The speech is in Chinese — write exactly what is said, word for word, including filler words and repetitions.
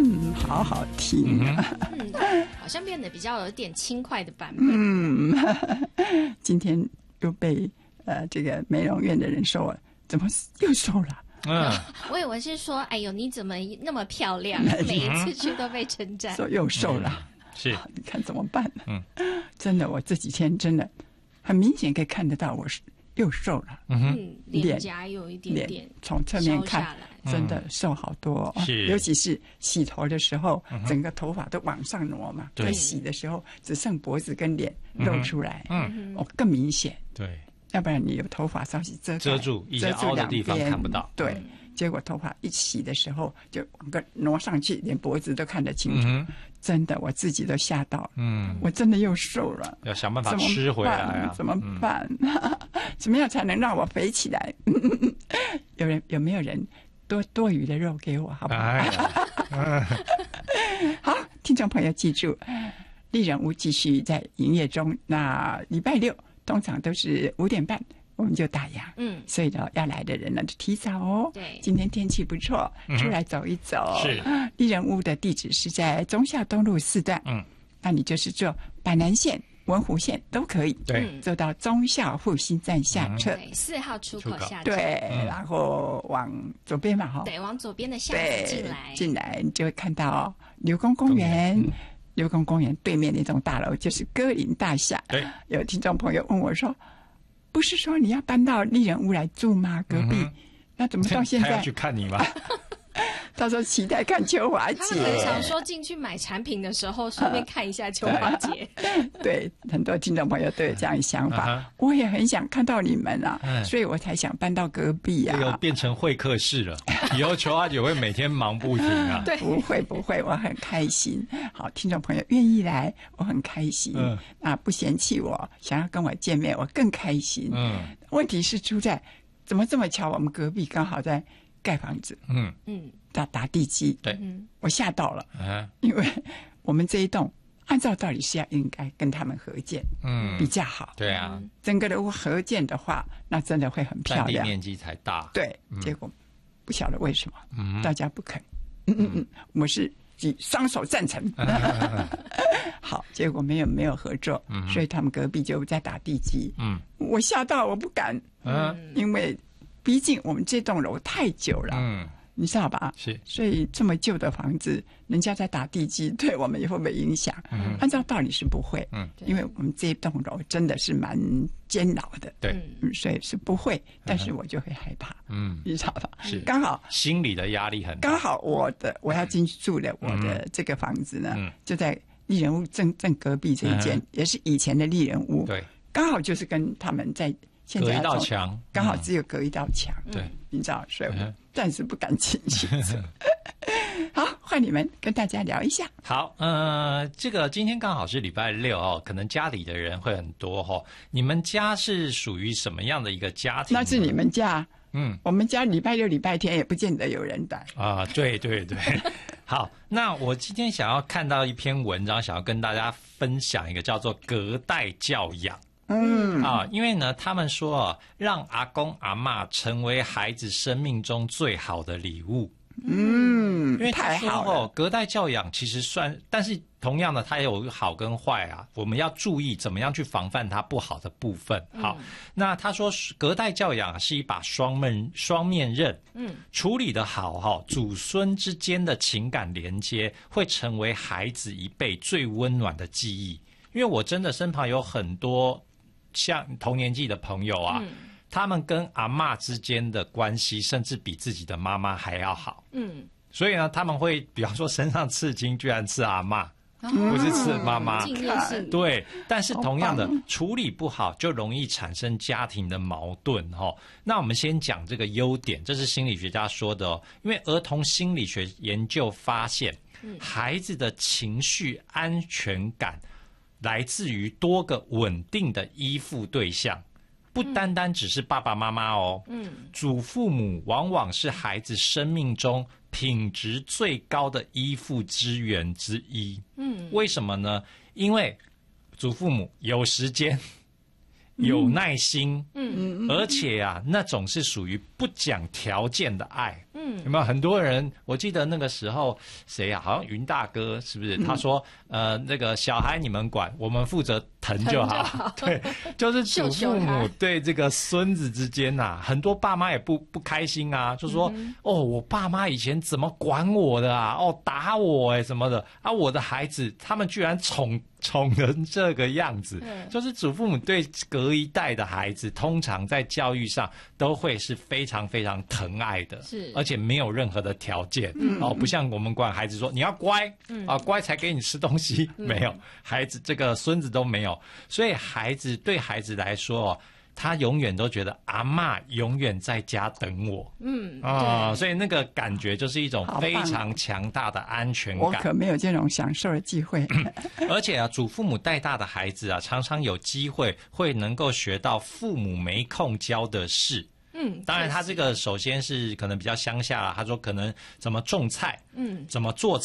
嗯，好好听啊。 嗯，好像变得比较有点轻快的版本。 嗯，今天又被呃这个美容院的人说我怎么又瘦了。 嗯， 我以为是说，哎呦，你怎么那么漂亮？每一次去都被称赞， 说又瘦了。 嗯、是， 你看怎么办呢？ 嗯， 真的，我这几天真的很明显可以看得到我是又瘦了。 嗯，脸颊有一点点从侧面看，真的瘦好多、哦。 是， 尤其是洗头的时候，嗯、整个头发都往上挪嘛。 对， 在洗的时候只剩脖子跟脸露出来， 嗯， 哦，更明显。 对。 要不然你有头发稍息遮遮住一些凹的地方看不到， 对，嗯、结果头发一洗的时候就往个挪上去，连脖子都看得清楚。嗯、真的，我自己都吓到。嗯，我真的又瘦了， 要想办法吃回来啊！ 怎么办？嗯、怎么样才能让我肥起来？有人有没有人多多余的肉给我？好不好？哎呀好，听众朋友记住，丽人屋继续在营业中。那礼拜六。通常都是五点半我们就打烊，嗯，所以呢要来的人呢就提早哦。 对， 今天天气不错， 嗯、 出来走一走。 是， 丽人屋的地址是在忠孝东路四段，嗯，那你就是坐板南线、文湖线都可以， 对， 坐到忠孝复兴站下车， 对，四号出口下车， 对，嗯、然后往左边嘛，哈， 对，往左边的巷子进来， 进来你就会看到刘公公园。刘公公园对面那栋大楼就是歌林大厦。 对， 有听众朋友问我说：“不是说你要搬到丽人屋来住吗？隔壁，嗯、那怎么到现在？” 他要去看你吗？ 他说期待看秋华节。 他们很想说进去买产品的时候顺便看一下秋华节。 对，很多听众朋友都有这样的想法。uh-huh. 我也很想看到你们啊，嗯、所以我才想搬到隔壁啊。 这个变成会客室了，以后秋华节会每天忙不停啊。 对，不会不会，我很开心。好，听众朋友愿意来，我很开心。嗯，啊，不嫌弃我，想要跟我见面，我更开心。嗯，问题是出在怎么这么巧，我们隔壁刚好在盖房子。嗯嗯。打打地基， 对， 我吓到了，啊、因为我们这一栋按照道理是要应该跟他们合建，嗯，比较好， 对啊， 整个的屋合建的话，那真的会很漂亮， 占地面积才大， 对，嗯、结果不晓得为什么，嗯、大家不肯，嗯嗯嗯，我是举双手赞成，嗯、好，结果没有没有合作，嗯、所以他们隔壁就在打地基，嗯，我吓到我不敢，嗯，因为毕竟我们这栋楼太久了，嗯。你知道吧？ 是， 所以这么旧的房子，人家在打地基，对我们也会不会影响？嗯，按照道理是不会，嗯，因为我们这栋楼真的是蛮坚牢的， 对， 嗯，所以是不会。但是我就会害怕，嗯，你知道吧？ 是， 刚好心理的压力很大。 刚好我的我要进去住的我的这个房子呢，嗯、就在丽人屋正正隔壁这一间，嗯、也是以前的丽人屋， 对， 刚好就是跟他们在。现在隔一道墙， 刚好只有隔一道墙， 对、嗯， 你知道，所以我暂时不敢进去。好，换你们跟大家聊一下。 好，呃，这个今天刚好是礼拜六哦，可能家里的人会很多哦。你们家是属于什么样的一个家庭？ 那是你们家，嗯，我们家礼拜六、礼拜天也不见得有人来啊。对对对，好，那我今天想要看到一篇文章，想要跟大家分享一个叫做隔代教养。嗯啊，因为呢，他们说啊，让阿公阿嬷成为孩子生命中最好的礼物。嗯，因为太好了。隔代教养其实算，但是同样的，它也有好跟坏啊。我们要注意怎么样去防范它不好的部分。好，嗯、那他说隔代教养是一把双面双面刃。嗯，处理得好哈，祖孙之间的情感连接会成为孩子一辈最温暖的记忆。因为我真的身旁有很多。像同年纪的朋友啊，嗯、他们跟阿嬷之间的关系，甚至比自己的妈妈还要好。嗯，所以呢，他们会比方说身上刺青，居然刺阿嬷，哦、不是刺妈妈。对，但是同样的处理不好，就容易产生家庭的矛盾哈。那我们先讲这个优点，这是心理学家说的哦。因为儿童心理学研究发现，嗯、孩子的情绪安全感。来自于多个稳定的依附对象，不单单只是爸爸妈妈哦。嗯，祖父母往往是孩子生命中品质最高的依附资源之一。嗯，为什么呢？因为祖父母有时间、有耐心，嗯嗯，而且啊，那种是属于不讲条件的爱。 嗯， 有没有很多人？我记得那个时候谁啊？好像云大哥是不是？他说，呃，那个小孩你们管，我们负责疼就好。 疼就好对，就是祖父秀秀母他对这个孙子之间呐、啊，很多爸妈也不不开心啊，就说、嗯、哦，我爸妈以前怎么管我的啊？哦，打我哎什么的啊，我的孩子他们居然宠。宠成这个样子，就是祖父母对隔一代的孩子，通常在教育上都会是非常非常疼爱的， 是， 而且没有任何的条件、 嗯、 哦，不像我们管孩子说你要乖，嗯、啊，乖才给你吃东西， 嗯、 没有，孩子这个孙子都没有，所以孩子对孩子来说。他永远都觉得阿嬷永远在家等我， 嗯啊、哦，所以那个感觉就是一种非常强大的安全感。 我可没有这种享受的机会。 而且啊，祖父母带大的孩子啊，常常有机会会能够学到父母没空教的事。 嗯， 当然，他这个首先是可能比较乡下啦，他说可能怎么种菜，嗯，怎么做